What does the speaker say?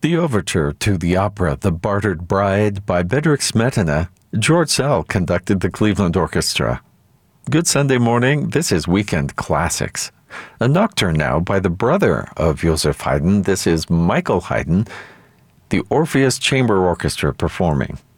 The overture to the opera The Bartered Bride by Bedřich Smetana, George Szell conducted the Cleveland Orchestra. Good Sunday morning, this is Weekend Classics. A nocturne now by the brother of Joseph Haydn. This is Michael Haydn, the Orpheus Chamber Orchestra performing.